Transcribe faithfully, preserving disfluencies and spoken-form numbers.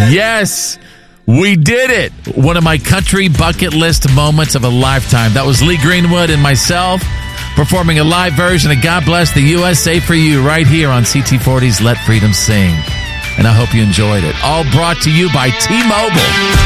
Yes, we did it. One of my country bucket list moments of a lifetime. That was Lee Greenwood and myself performing a live version of God Bless the U S A for You right here on C T forty's Let Freedom Sing. And I hope you enjoyed it. All brought to you by T-Mobile.